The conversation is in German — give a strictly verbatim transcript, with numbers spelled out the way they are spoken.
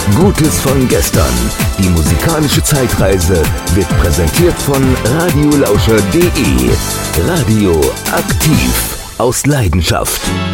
Gutes von gestern. Die musikalische Zeitreise wird präsentiert von radiolauscher punkt de. Radio aktiv aus Leidenschaft.